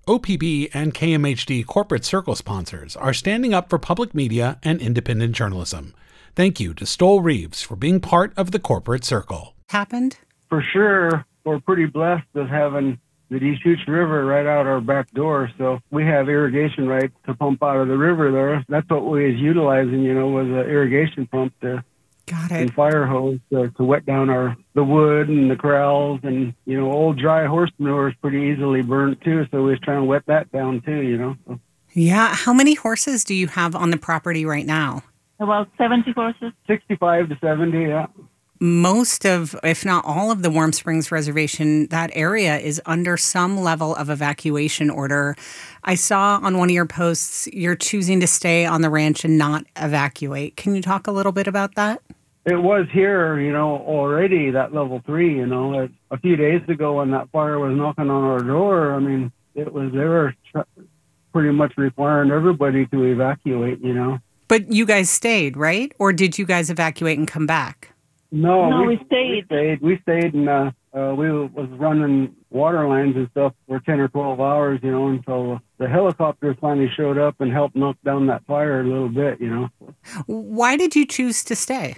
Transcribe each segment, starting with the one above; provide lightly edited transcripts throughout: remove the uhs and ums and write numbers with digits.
OPB and KMHD Corporate Circle sponsors are standing up for public media and independent journalism. Thank you to Stoll Reeves for being part of the Corporate Circle. Happened? For sure, we're pretty blessed with having the Deschutes River right out our back door, so we have irrigation rights to pump out of the river there. That's what we was utilizing, was an irrigation pump to Got it. and fire hose to wet down the wood and the corrals, and old dry horse manure is pretty easily burnt too, so we was trying to wet that down too. So. Yeah. How many horses do you have on the property right now? About 70 horses. 65 to 70, yeah. Most of, if not all of the Warm Springs Reservation, that area is under some level of evacuation order. I saw on one of your posts you're choosing to stay on the ranch and not evacuate. Can you talk a little bit about that? It was here, already that level 3, a few days ago when that fire was knocking on our door. I mean, they were pretty much requiring everybody to evacuate, But you guys stayed, right? Or did you guys evacuate and come back? No, we stayed. We stayed, and we was running water lines and stuff for 10 or 12 hours, until the helicopters finally showed up and helped knock down that fire a little bit, Why did you choose to stay?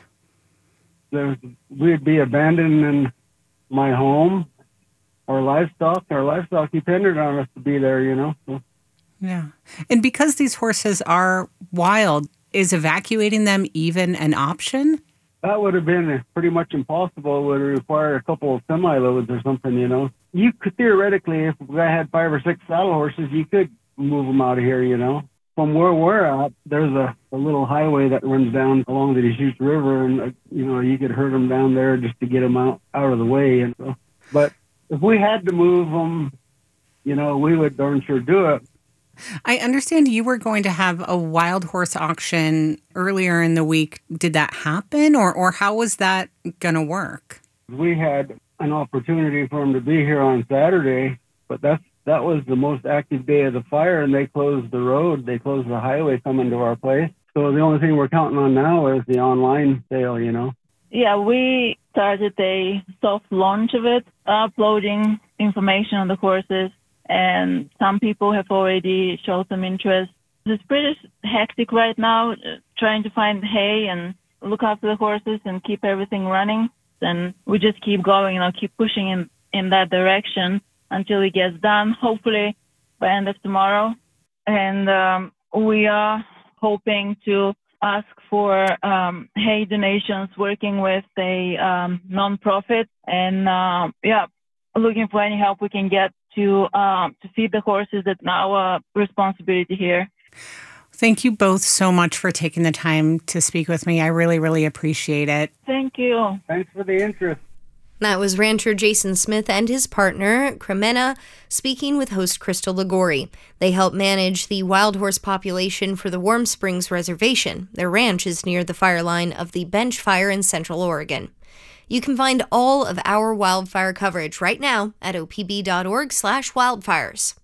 We'd be abandoning my home, our livestock. Our livestock depended on us to be there, So. Yeah. And because these horses are wild, is evacuating them even an option? That would have been pretty much impossible. It would have required a couple of semi-loads or something, You could theoretically, if I had 5 or 6 saddle horses, you could move them out of here, From where we're at, there's a little highway that runs down along the Deschutes River, and, you could herd them down there just to get them out of the way. But if we had to move them, we would darn sure do it. I understand you were going to have a wild horse auction earlier in the week. Did that happen, or how was that going to work? We had an opportunity for them to be here on Saturday, but that was the most active day of the fire, and they closed the road. They closed the highway coming to our place. So the only thing we're counting on now is the online sale, Yeah, we started a soft launch of it, uploading information on the horses. And some people have already showed some interest. It's pretty hectic right now, trying to find hay and look after the horses and keep everything running. And we just keep going, keep pushing in that direction until it gets done, hopefully by end of tomorrow. And we are hoping to ask for hay donations, working with a nonprofit, and looking for any help we can get to feed the horses. That's our responsibility here. Thank you both so much for taking the time to speak with me. I really, really appreciate it. Thank you. Thanks for the interest. That was rancher Jason Smith and his partner, Cremena, speaking with host Crystal Ligori. They help manage the wild horse population for the Warm Springs Reservation. Their ranch is near the fire line of the Bench Fire in Central Oregon. You can find all of our wildfire coverage right now at opb.org/wildfires.